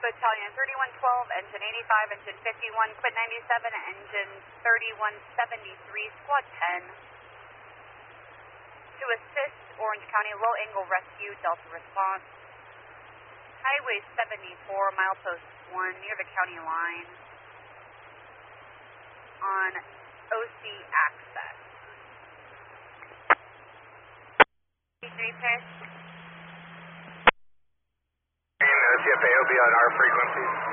Battalion 3112, Engine 85, Engine 51, Quit 97, Engine 3173, Squad 10. To assist Orange County Low Angle Rescue, Delta Response. Highway 74, milepost 1, near the county line. On OC access. CFA will be on our frequencies.